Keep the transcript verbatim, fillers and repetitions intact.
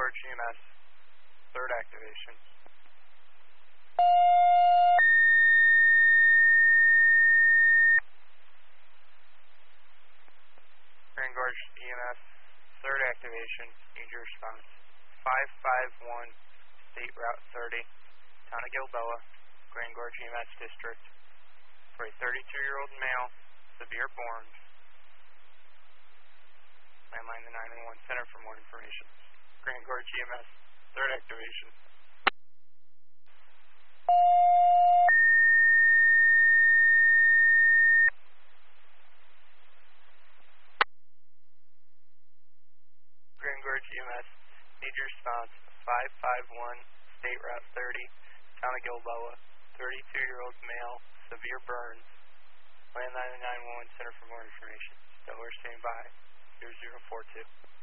Gorge E M S, third activation. Grand Gorge E M S, third activation, need your response. five five one, State Route thirty, Town of Gilboa, Grand Gorge E M S District, for a thirty-two-year-old male, severe burns. Landline the nine one one Center for more information. Grand Gorge E M S, third activation. Grand Gorge E M S, need your response. five five one, State Route thirty, Town of Gilboa, thirty-two-year-old male, severe burns. Landline the nine one one Center for more information. Delaware, stand by. zero zero four two.